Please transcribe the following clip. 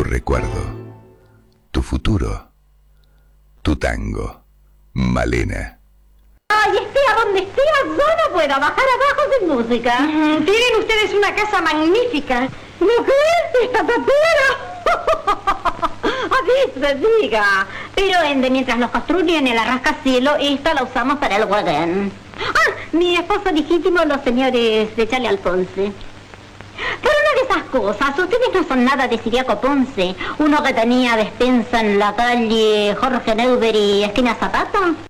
recuerdo, tu futuro, tu tango, Malena. Ay, esté a donde esté, yo no puedo bajar abajo sin música. Tienen ustedes una casa magnífica. ¿Lo que es esta tatera? Así se diga. Pero mientras los construyen el rascacielos, esta la usamos para el guarén. Mi esposo legítimo, los señores de Charlie Alfonse. Pero una de esas cosas, ustedes no son nada de Siriaco Ponce, uno que tenía despensa en la calle Jorge Neuber y esquina Zapata.